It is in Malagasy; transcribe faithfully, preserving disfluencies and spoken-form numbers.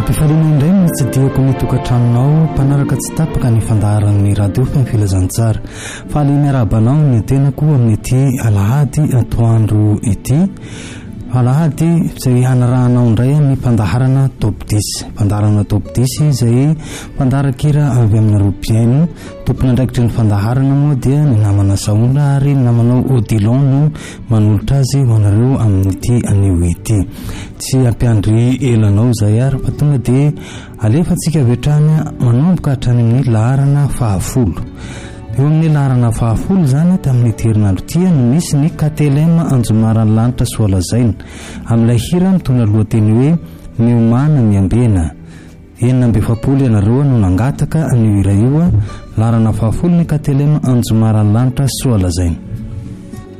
Ampifarina indray ny tsy diako ny tokantranonao mpanaraka tsy tapaka ny fandaharan'ny radio fa ny filazantsara fa aliny arabanao ny tenako amin'ny ity alahady atoandro ity alahady izay hanarahanao indray ny mpandaharana top dix mpandaharana top dix izay mpandaharakira avy amin'ny ropiaino tompona andraikitry ny fandaharana moa dia ny namana saona ary ny namanao Odilon no manolotra azy ho anareo amin'ity anio ity tsy ampiandry elanao izay ary fa tonga dia alefantsika avy hatrany manomboka hatrany amin'ny laharana fahafolo eo amin'ny laharana fahafolo zany tamin'ny herinandro tia no misy ny Katelema Anjomaran'ny lanitra Soalazaina amin'ilay hira mitondra lohateny hoe miomana miambena enina amby efapolo ianareo no nangataka anio hira io laharana fahafolo ny Katelema Anjomaran'ny lanitra Soalazaina.